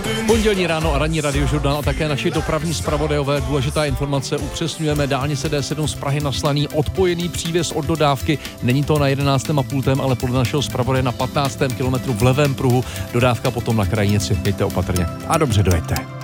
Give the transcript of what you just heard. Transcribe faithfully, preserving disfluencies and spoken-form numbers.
Pondělní ráno a ranní radiožurnál a také naši dopravní zpravodajové. Důležitá informace, upřesňujeme dálnice D sedm z Prahy na Slaný, odpojený přívěs od dodávky. Není to na jedenáctém a půltém, ale podle našeho zpravodaje na patnáctém kilometru v levém pruhu. Dodávka potom na krajnici. Mějte opatrně a dobře dojeďte.